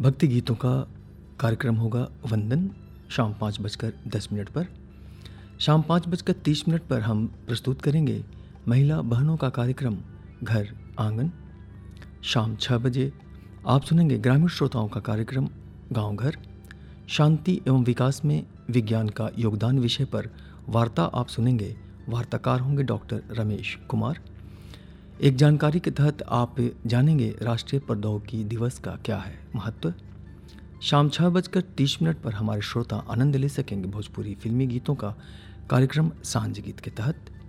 भक्ति गीतों का कार्यक्रम होगा वंदन शाम 5:10 पर। शाम 5:30 पर हम प्रस्तुत करेंगे महिला बहनों का कार्यक्रम घर आंगन। शाम 6 बजे आप सुनेंगे ग्रामीण श्रोताओं का कार्यक्रम गांव घर। शांति एवं विकास में विज्ञान का योगदान विषय पर वार्ता आप सुनेंगे। वार्ताकार होंगे डॉक्टर रमेश कुमार। एक जानकारी के तहत आप जानेंगे राष्ट्रीय प्रौद्योगिकी दिवस का क्या है महत्व। शाम 6:30 पर हमारे श्रोता आनंद ले सकेंगे भोजपुरी फिल्मी गीतों का कार्यक्रम सांझ गीत के तहत।